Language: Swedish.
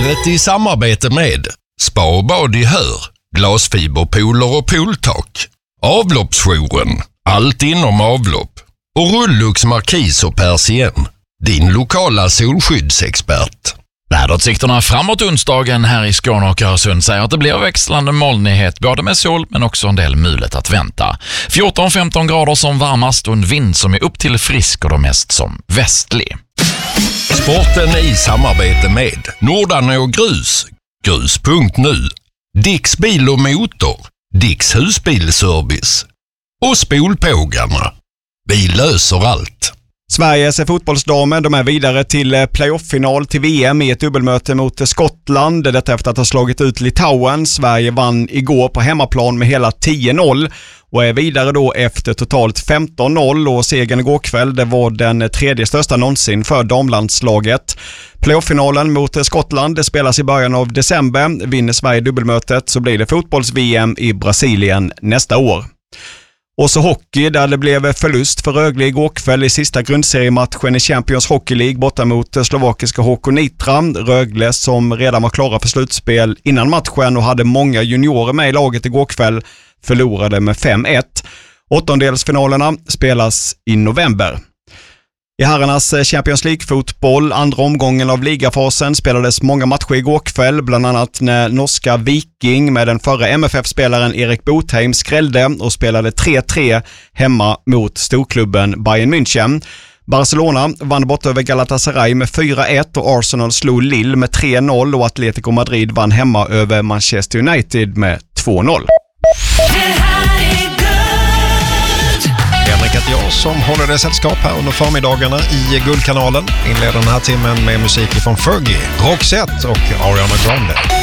Sportbladet i samarbete med Spa och bad i Hör, glasfiberpooler och pooltak, Avloppsjouren, allt inom avlopp och Rullux Markis och Persien, din lokala solskyddsexpert. Väderutsikterna framåt onsdagen här i Skåne och Öresund säger att det blir växlande molnighet både med sol men också en del mulet att vänta. 14-15 grader som varmast och en vind som är upp till frisk och då mest som västlig. Sporten i samarbete med Nordan och Grus, grus.nu, Dicks bil och motor, Dicks husbilservice och Spolpågarna. Vi löser allt. Sveriges fotbollsdamer, de är vidare till playoff-final till VM i ett dubbelmöte mot Skottland. Detta efter att ha slagit ut Litauen. Sverige vann igår på hemmaplan med hela 10-0 och är vidare då efter totalt 15-0, och segern igår kväll, det var den tredje största någonsin för damlandslaget. Playoff-finalen mot Skottland, det spelas i början av december. Vinner Sverige dubbelmötet så blir det fotbolls-VM i Brasilien nästa år. Och så hockey, där det blev förlust för Rögle igår kväll i sista grundseriematchen i Champions Hockey League borta mot slovakiska HK Nitra. Rögle, som redan var klara för slutspel innan matchen och hade många juniorer med i laget igår kväll, förlorade med 5-1. Åttondelsfinalerna spelas i november. I herrarnas Champions League-fotboll, andra omgången av ligafasen, spelades många matcher igår kväll, bland annat när norska Viking med den förra MFF-spelaren Erik Botheim skrällde och spelade 3-3 hemma mot storklubben Bayern München. Barcelona vann bort över Galatasaray med 4-1 och Arsenal slog Lille med 3-0 och Atletico Madrid vann hemma över Manchester United med 2-0. Henrik heter jag som håller det sällskap här under förmiddagarna i Guldkanalen. Inleder den här timmen med musik från Fergie, Roxette och Ariana Grande.